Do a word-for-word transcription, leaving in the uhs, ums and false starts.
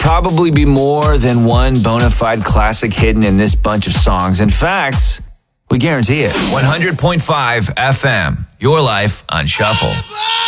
probably be more than one bona fide classic hidden in this bunch of songs. In fact, we guarantee it. one hundred point five F M, your life on Shuffle.